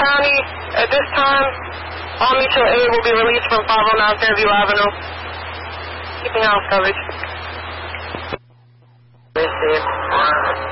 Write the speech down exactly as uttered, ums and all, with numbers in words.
County, at this time, all mutual aid will be released from five oh nine Fairview Avenue. Keeping house coverage.